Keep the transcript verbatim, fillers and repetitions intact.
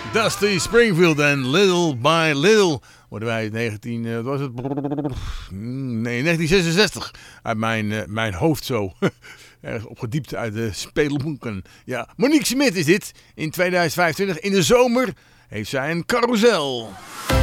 Dusty Springfield en Little by Little worden wij in negentien, uh, was het? Nee, negentien zesenzestig uit mijn, uh, mijn hoofd zo. Ergens opgediept uit de speelboeken. Ja, Monique Smit is dit. In tweeduizend vijfentwintig in de zomer heeft zij een carousel.